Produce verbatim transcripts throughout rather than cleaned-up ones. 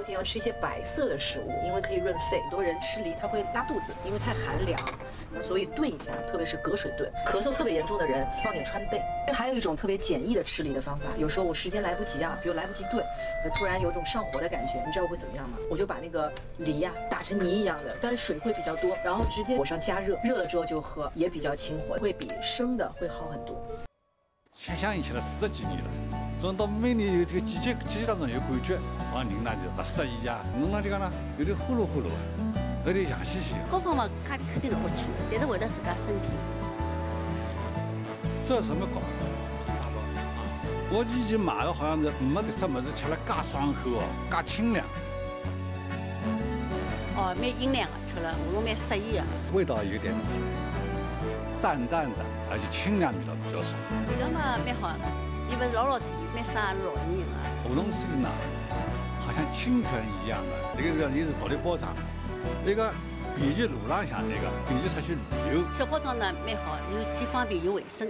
天要吃一些白色的食物，因为可以润肺。很多人吃梨他会拉肚子，因为太寒凉，那所以炖一下，特别是隔水炖。咳嗽特别严重的人放点川贝。还有一种特别简易的吃梨的方法，有时候我时间来不及啊，比如来不及炖，突然有种上火的感觉，你知道我会怎么样吗？我就把那个梨呀、啊、打成泥一样的，但是水会比较多，然后直接火上加热，热了之后就喝，也比较清火，会比生的会好很多。 想想以前了四十几年了。 总到每年有这个季节季节当中有感觉，往人呢就不适宜呀，弄了这个呢有点呼噜呼噜啊，有点痒兮兮。 高方嘛，肯肯定老去，但是为了自家身体。 这什么膏？我以前买的好像是没得什么是吃了介爽口哦，介清凉。 哦，蛮阴凉的，吃了我蛮适宜的。 味道有点淡淡的，而且清凉味道比较少。 味道嘛蛮好。 伊不是老老甜，蛮杀老人的。 梧桐水呢，好像清泉一样的。那个这个你是独立包装，那个便于路浪向那个，便于出去旅游。 小包装呢蛮好，又既方便又卫生。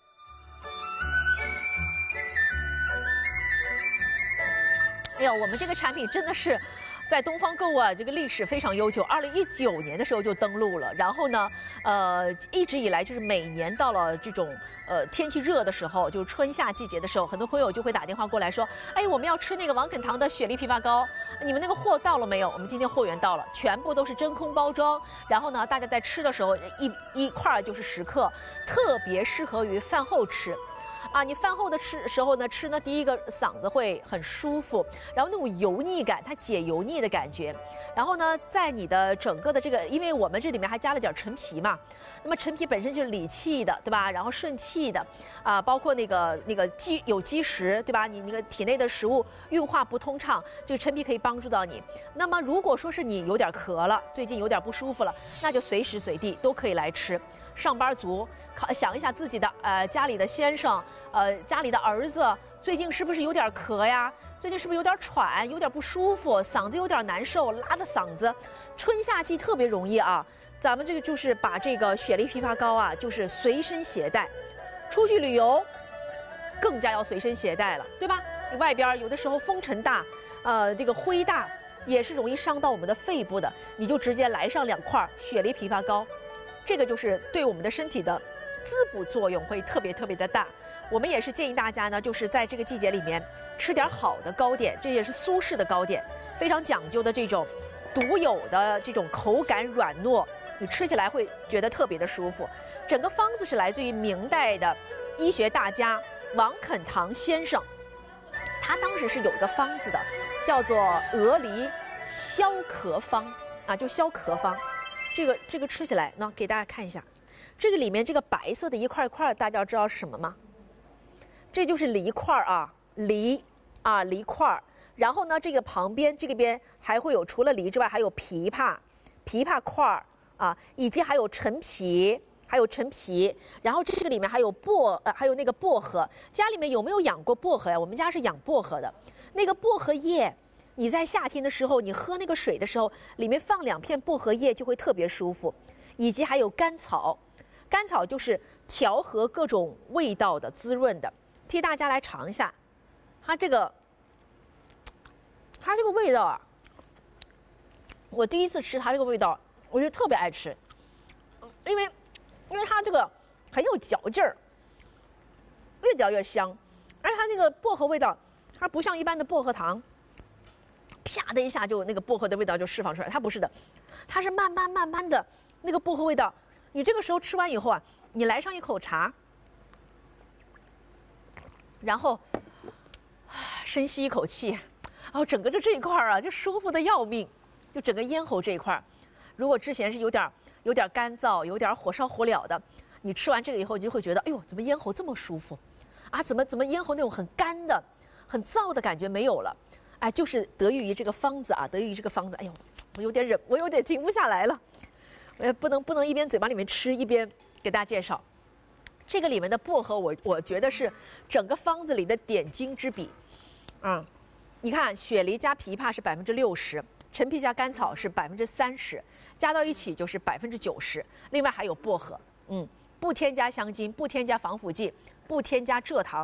哎呀，我们这个产品真的是。 在东方购物啊，这个历史非常悠久，二零一九年的时候就登陆了。然后呢，呃，一直以来就是每年到了这种呃天气热的时候，就是春夏季节的时候，很多朋友就会打电话过来说：“哎，我们要吃那个王肯堂的雪梨枇杷膏，你们那个货到了没有？”我们今天货源到了，全部都是真空包装。然后呢，大家在吃的时候一一块就是十克，特别适合于饭后吃。 啊，你饭后的吃时候呢，吃呢，第一个嗓子会很舒服，然后那种油腻感，它解油腻的感觉。然后呢，在你的整个的这个，因为我们这里面还加了点陈皮嘛，那么陈皮本身就是理气的，对吧？然后顺气的，啊，包括那个那个积有积食，对吧？你那个体内的食物运化不通畅，这个陈皮可以帮助到你。那么如果说是你有点咳了，最近有点不舒服了，那就随时随地都可以来吃。 上班族，考想一下自己的呃家里的先生，呃家里的儿子最近是不是有点咳呀？最近是不是有点喘，有点不舒服，嗓子有点难受，拉的嗓子。春夏季特别容易啊，咱们这个就是把这个雪梨枇杷膏啊，就是随身携带，出去旅游更加要随身携带了，对吧？你外边有的时候风尘大，呃这个灰大，也是容易伤到我们的肺部的，你就直接来上两块雪梨枇杷膏。 这个就是对我们的身体的滋补作用会特别特别的大。我们也是建议大家呢，就是在这个季节里面吃点好的糕点，这也是苏式的糕点，非常讲究的这种独有的这种口感软糯，你吃起来会觉得特别的舒服。整个方子是来自于明代的医学大家王肯堂先生，他当时是有一个方子的，叫做鹅梨消咳方啊，就消咳方。 这个这个吃起来呢，给大家看一下，这个里面这个白色的一块一块，大家知道是什么吗？这就是梨块啊，梨啊梨块。然后呢，这个旁边这个边还会有除了梨之外，还有枇杷、枇杷块啊，以及还有陈皮，还有陈皮。然后这个里面还有薄呃，还有那个薄荷。家里面有没有养过薄荷呀？我们家是养薄荷的，那个薄荷叶。 你在夏天的时候，你喝那个水的时候，里面放两片薄荷叶就会特别舒服，以及还有甘草，甘草就是调和各种味道的、滋润的。替大家来尝一下，它这个，它这个味道啊，我第一次吃它这个味道，我就特别爱吃，因为，因为它这个很有嚼劲儿，越嚼越香，而且它那个薄荷味道，它不像一般的薄荷糖。 啪的一下就那个薄荷的味道就释放出来，它不是的，它是慢慢慢慢的那个薄荷味道。你这个时候吃完以后啊，你来上一口茶，然后深吸一口气，然后整个的这一块啊就舒服的要命，就整个咽喉这一块，如果之前是有点有点干燥、有点火烧火燎的，你吃完这个以后，你就会觉得，哎呦，怎么咽喉这么舒服，啊，怎么怎么咽喉那种很干的、很燥的感觉没有了。 哎，就是得益于这个方子啊，得益于这个方子。哎呦，我有点忍，我有点停不下来了。呃，不能不能一边嘴巴里面吃一边给大家介绍。这个里面的薄荷我，我我觉得是整个方子里的点睛之笔。嗯，你看，雪梨加枇杷是百分之六十，陈皮加甘草是百分之三十，加到一起就是百分之九十。另外还有薄荷，嗯，不添加香精，不添加防腐剂，不添加蔗糖。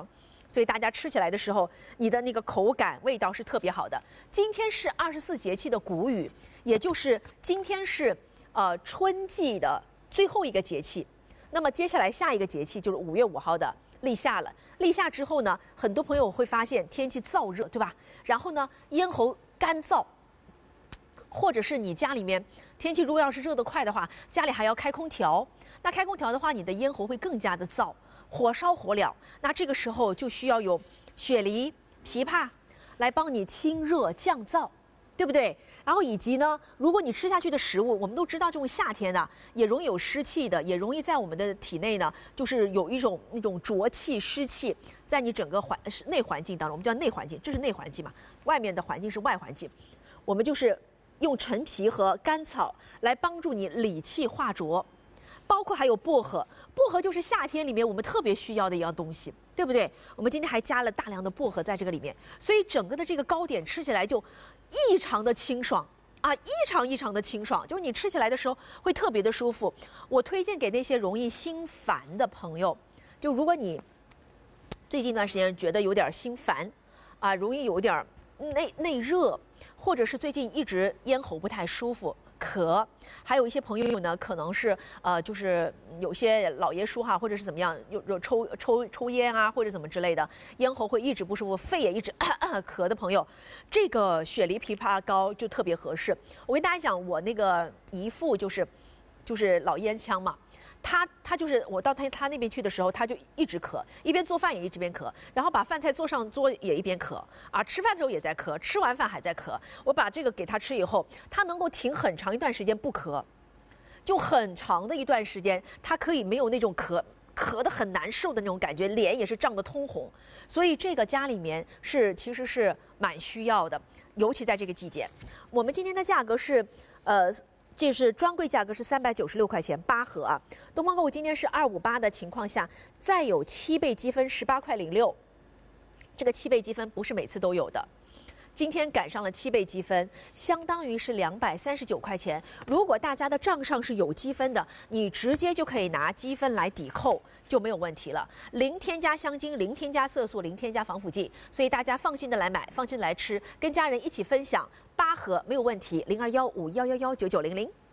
所以大家吃起来的时候，你的那个口感、味道是特别好的。今天是二十四节气的谷雨，也就是今天是呃春季的最后一个节气。那么接下来下一个节气就是五月五号的立夏了。立夏之后呢，很多朋友会发现天气燥热，对吧？然后呢，咽喉干燥，或者是你家里面天气如果要是热得快的话，家里还要开空调。那开空调的话，你的咽喉会更加的燥。火烧火燎，那这个时候就需要有雪梨、枇杷来帮你清热降燥，对不对？然后以及呢，如果你吃下去的食物，我们都知道这种夏天呢，也容易有湿气的，也容易在我们的体内呢，就是有一种那种浊气、湿气，在你整个环内环境当中，我们叫内环境，这是内环境嘛，外面的环境是外环境，我们就是用陈皮和甘草来帮助你理气化浊。包括还有薄荷，薄荷就是夏天里面我们特别需要的一样东西，对不对？我们今天还加了大量的薄荷在这个里面，所以整个的这个糕点吃起来就异常的清爽啊，异常异常的清爽，就是你吃起来的时候会特别的舒服。我推荐给那些容易心烦的朋友，就如果你最近一段时间觉得有点心烦啊，容易有点内内热，或者是最近一直咽喉不太舒服。咳，还有一些朋友呢，可能是呃，就是有些老爷叔哈，或者是怎么样，有有抽抽抽烟啊，或者怎么之类的，咽喉会一直不舒服，肺也一直咳咳咳的朋友，这个雪梨枇杷膏就特别合适。我跟大家讲，我那个姨父就是就是老烟枪嘛。他他就是我到他他那边去的时候，他就一直咳，一边做饭也一直边咳，然后把饭菜做上桌也一边咳啊，吃饭的时候也在咳，吃完饭还在咳。我把这个给他吃以后，他能够停很长一段时间不咳，就很长的一段时间，他可以没有那种咳咳得很难受的那种感觉，脸也是涨得通红。所以这个家里面是其实是蛮需要的，尤其在这个季节。我们今天的价格是呃。这是专柜价格是三百九十六块钱八盒啊，东方购物今天是二五八的情况下，再有七倍积分十八块零六，这个七倍积分不是每次都有的，今天赶上了七倍积分，相当于是两百三十九块钱。如果大家的账上是有积分的，你直接就可以拿积分来抵扣，就没有问题了。零添加香精，零添加色素，零添加防腐剂，所以大家放心的来买，放心来吃，跟家人一起分享。八盒没有问题，零二幺五幺幺幺九九零零。